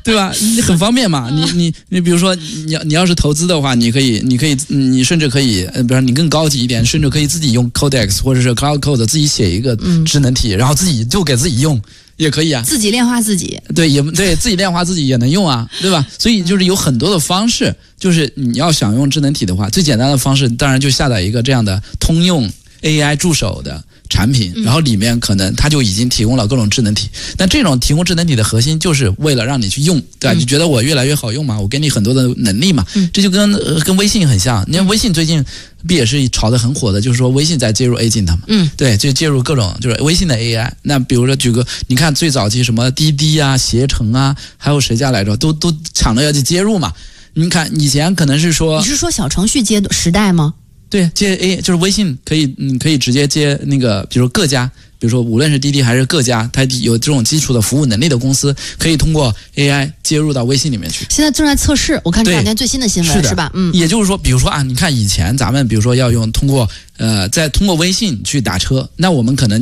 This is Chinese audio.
对吧？你很方便嘛。你比如说你要是投资的话，你甚至可以，比如说你更高级一点，甚至可以自己用 Codex 或者是 Cloud Code 自己写一个智能体，然后自己就给自己用。也可以啊， 自己炼化自己， 对，也对，自己炼化自己也能用啊，对吧？所以就是有很多的方式，就是你要想用智能体的话，最简单的方式当然就下载一个这样的通用 AI 助手的产品，然后里面可能它就已经提供了各种智能体。但这种提供智能体的核心就是为了让你去用，对吧？你觉得我越来越好用嘛？我给你很多的能力嘛？这就跟微信很像。你看微信最近不也是炒得很火的，就是说微信在接入 Agent 嘛，对，就介入各种就是微信的 AI。那比如说举个，你看最早期什么滴滴啊、携程啊，还有谁家来着，都抢着要去接入嘛。你看以前可能是说， 你是说小程序接时代吗？ 对，接 A 就是微信可以直接接那个，比如各家，比如说无论是滴滴还是各家，它有这种基础的服务能力的公司，可以通过 AI 接入到微信里面去。 现在正在测试，我看这两天最新的新闻是吧？ 也就是说，比如说啊，你看以前咱们比如说要用通过微信去打车，那我们可能